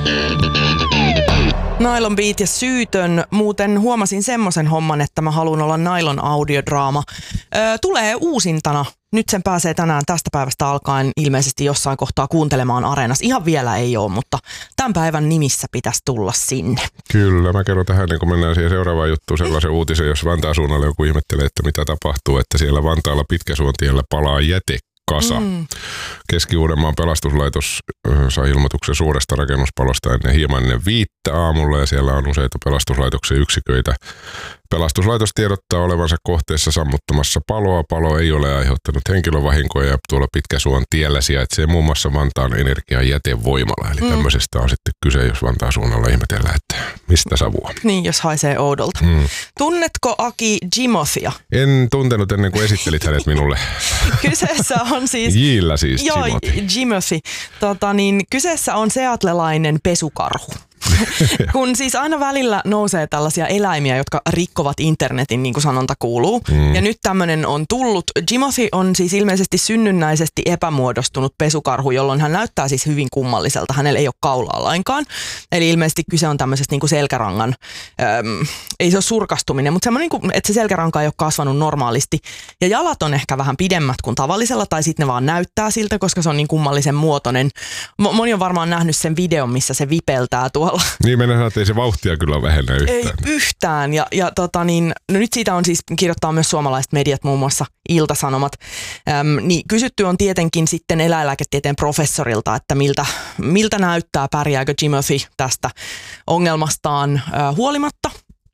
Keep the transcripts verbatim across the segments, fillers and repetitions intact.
Nylon Beat ja Syytön. Muuten huomasin semmoisen homman, että mä haluan olla Nylon audiodraama. Öö, tulee uusintana. Nyt sen pääsee tänään tästä päivästä alkaen ilmeisesti jossain kohtaa kuuntelemaan Areenassa. Ihan vielä ei ole, mutta tämän päivän nimissä pitäisi tulla sinne. Kyllä, mä kerron tähän, niin kun mennään siihen seuraavaan juttuun, sellaisen uutisen, jos Vantaan suunnalla joku ihmettelee, että mitä tapahtuu, että siellä Vantaalla Pitkäsuontiellä palaa jäte. Kasa. Mm. Keski-Uudenmaan pelastuslaitos sai ilmoituksen suuresta rakennuspalosta ennen hieman ennen viittä aamulla ja siellä on useita pelastuslaitoksen yksiköitä. Pelastuslaitos tiedottaa olevansa kohteessa sammuttamassa paloa. Palo ei ole aiheuttanut henkilövahinkoja ja tuolla Pitkäsuon tiellä sijaitsee muun muassa Vantaan Energian jätevoimala. Eli mm. tämmöisestä on sitten kyse, jos Vantaan suunnalla ihmetellään, että mistä savua. Niin, jos haisee oudolta. Mm. Tunnetko Aki Jimothia? En tuntenut ennen kuin esittelit hänet minulle. Kyseessä on siis... Jillä siis Joo, Jimothi. Tota, niin, kyseessä on seatlelainen pesukarhu. Kun siis aina välillä nousee tällaisia eläimiä, jotka rikkovat internetin, niin kuin sanonta kuuluu. Mm. Ja nyt tämmöinen on tullut. Jimothi on siis ilmeisesti synnynnäisesti epämuodostunut pesukarhu, jolloin hän näyttää siis hyvin kummalliselta. Hänellä ei ole kaulaa lainkaan. Eli ilmeisesti kyse on tämmöisestä niin kuin selkärangan, äm, ei se ole surkastuminen, mutta semmoinen, niin kuin, että se selkäranka ei ole kasvanut normaalisti. Ja jalat on ehkä vähän pidemmät kuin tavallisella, tai sitten ne vaan näyttää siltä, koska se on niin kummallisen muotoinen. Moni on varmaan nähnyt sen videon, missä se vipeltää tuolla. Niin, mennään, että ei se vauhtia kyllä vähennä yhtään. Ei yhtään. Ja, ja tota niin, no nyt siitä on siis, kirjoittaa myös suomalaiset mediat, muun muassa Ilta-Sanomat. Äm, niin kysytty on tietenkin sitten eläinlääketieteen professorilta, että miltä, miltä näyttää, pärjääkö Jimothi tästä ongelmastaan äh, huolimatta.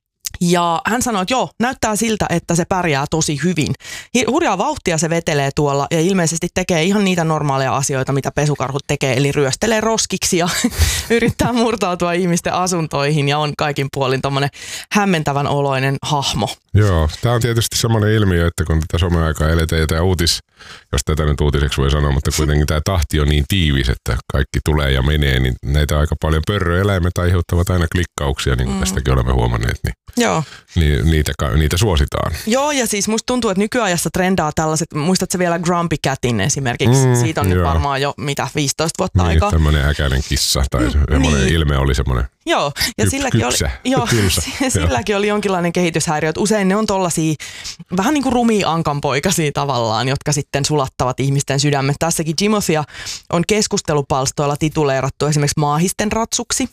Ja hän sanoi, että joo, näyttää siltä, että se pärjää tosi hyvin. Hurjaa vauhtia se vetelee tuolla ja ilmeisesti tekee ihan niitä normaaleja asioita, mitä pesukarhut tekee. Eli ryöstelee roskiksi ja yrittää murtautua ihmisten asuntoihin ja on kaikin puolin tommonen hämmentävän oloinen hahmo. Joo, tämä on tietysti semmoinen ilmiö, että kun tätä someaikaa eletään ja tämä uutis, jos tätä nyt uutiseksi voi sanoa, mutta kuitenkin tämä tahti on niin tiivis, että kaikki tulee ja menee, niin näitä aika paljon pörröeläimet aiheuttavat aina klikkauksia, niin kuin mm. tästäkin olemme huomanneet. Niin. Joo. Niin, niitä, niitä suositaan. Joo, ja siis musta tuntuu, että nykyajassa trendaa tällaiset, muistatko vielä Grumpy Catin esimerkiksi? Mm, Siitä on joo. nyt varmaan jo mitä, viisitoista vuotta niin, aikaa. Tämmöinen äkäinen kissa tai mm, semmoinen niin. ilme oli semmoinen. Joo, ja Kyp, silläkin, kypsä, oli, joo, silläkin oli jonkinlainen kehityshäiriö. Usein ne on tollaisia vähän niin kuin rumia ankanpoikasia tavallaan, jotka sitten sulattavat ihmisten sydämet. Tässäkin Jimothia on keskustelupalstoilla tituleerattu esimerkiksi maahisten ratsuksi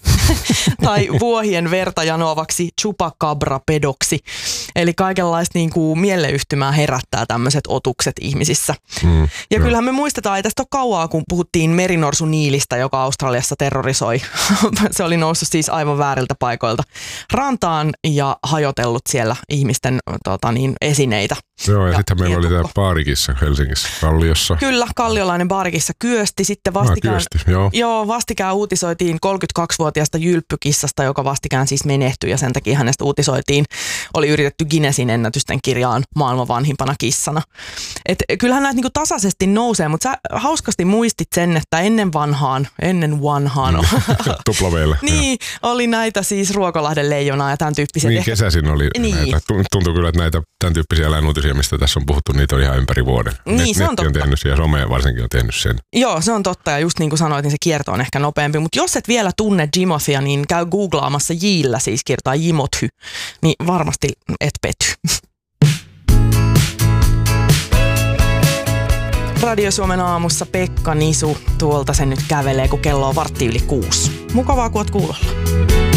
tai vuohien verta janoavaksi chupacabra-pedoksi. Eli kaikenlaista niin kuin mieleyhtymää herättää tämmöiset otukset ihmisissä. Mm, ja no. kyllähän me muistetaan, ei tästä ole kauaa, kun puhuttiin merinorsu-niilistä, joka Australiassa terrorisoi. Se oli noussut siis aivan vääriltä paikoilta rantaan ja hajotellut siellä ihmisten tota, niin, esineitä. Joo, ja, ja sitten meillä oli tämä baarikissa Helsingissä, Kalliossa. Kyllä, kalliolainen baarikissa Kyösti. Sitten vastikään, ah, Kyösti, joo. Joo, vastikään uutisoitiin kolmekymmentäkaksivuotiaasta jylppykissasta, joka vastikään siis menehtyi ja sen takia hänestä uutisoitiin. Oli yritetty Guinnessin ennätysten kirjaan maailman vanhimpana kissana. Et kyllähän näitä niinku tasaisesti nousee, mutta sä hauskasti muistit sen, että ennen vanhaan, ennen vanhaan tuplaveillä. Niin, oli näitä siis Ruokolahden leijonaa ja tämän tyyppisiä. Niin, kesäisin oli niin. näitä. Tuntuu kyllä, että näitä tämän tyyppisiä eläinuutisia, mistä tässä on puhuttu, niitä on ihan ympäri vuoden. Niin, Net, se on totta. on tehnyt ja some varsinkin on tehnyt sen. Joo, se on totta ja just niin kuin sanoit, niin se kierto on ehkä nopeampi. Mutta jos et vielä tunne Jimothia, niin käy googlaamassa Jillä, siis kirjoittaa Jimothy, niin varmasti et pety. Radio Suomen aamussa Pekka Nisu tuolta se nyt kävelee, kun kello on vartti yli kuusi. Mukavaa, kun oot kuulolla.